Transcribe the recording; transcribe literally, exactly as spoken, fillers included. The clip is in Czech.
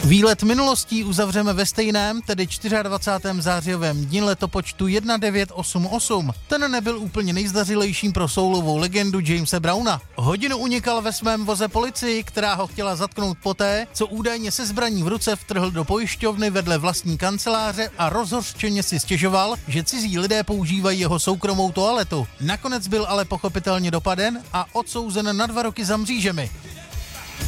Výlet minulostí uzavřeme ve stejném, tedy dvacátého čtvrtého zářijovém dni letopočtu devatenáct osmdesát osm. Ten nebyl úplně nejzdařilejším pro soulovou legendu Jamese Browna. Hodinu unikal ve svém voze policii, která ho chtěla zatknout poté, co údajně se zbraní v ruce vtrhl do pojišťovny vedle vlastní kanceláře a rozhořčeně si stěžoval, že cizí lidé používají jeho soukromou toaletu. Nakonec byl ale pochopitelně dopaden a odsouzen na dva roky za mřížemi.